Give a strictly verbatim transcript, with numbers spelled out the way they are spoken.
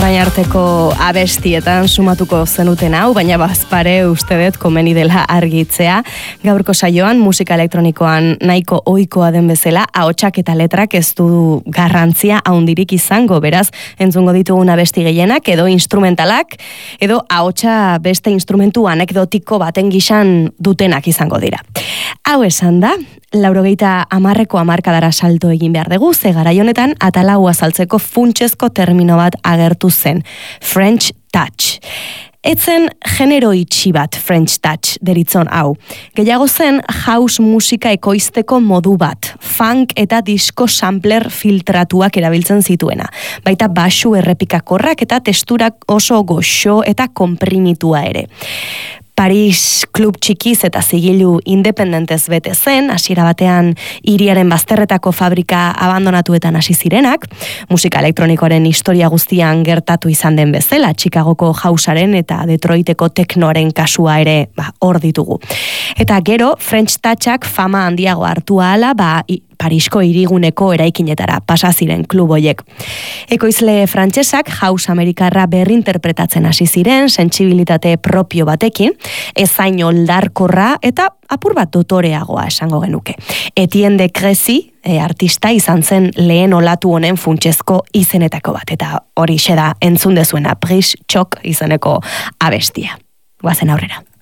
orain arteko abestietan sumatuko zenuten hau, baina bazpare uste dut komeni dela argitzea. Gaurko saioan musika elektronikoan nahiko ohikoa den bezala, ahotsak eta letrak ez du garrantzia handirik izango, beraz, entzungo ditugun abesti gehienak edo instrumentalak, edo ahotsa beste instrumentu anekdotiko baten gisan dutenak izango dira. Hau esan da, laurogeita hamarreko hamarkadara salto egin behar dugu, ze garai honetan atalau azaltzeko funtsezko termino bat agertu zen, French Touch. Etzen genero itxi bat French Touch deritzon hau. Gehiago zen house musika ekoizteko modu bat, funk eta disco sampler filtratuak erabiltzen zituena. Baita basu errepikakorrak eta testurak oso goxo eta konprimitua ere. Paris klub txikiz eta zigilu independentez bete zen, hasiera batean hiriaren bazterretako fabrika abandonatuetan hasi zirenak, musika elektronikoaren historia guztian gertatu izan den bezala, Chicagoko housearen eta Detroiteko teknoaren kasua ere ba, hor ditugu. Eta gero, French Touchak fama handiago hartu ahala, ba, Parisko hiriguneko eraikinetara pasa ziren klub hoiek. Ekoizle frantsesak house amerikarra berrinterpretatzen hasi ziren, sentsibilitate propio batekin, ezain oldarkorra eta apur bat dotoreagoa esango genuke. Etienne de Crécy, e, artista izan zen lehen olatu honen funtsezko izenetako bat, eta hori da entzun dezuena, Brice Choc izeneko abestia. Goazen aurrera.